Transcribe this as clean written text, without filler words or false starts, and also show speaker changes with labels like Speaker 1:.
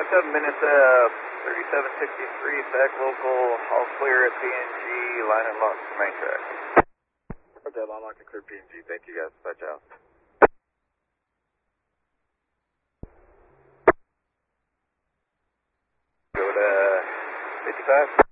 Speaker 1: 7 minutes, 3763, back local, all clear at PNG, line and lock, main track.
Speaker 2: Okay, line lock and clear PNG, thank you guys, dispatch out.
Speaker 1: Go to 55.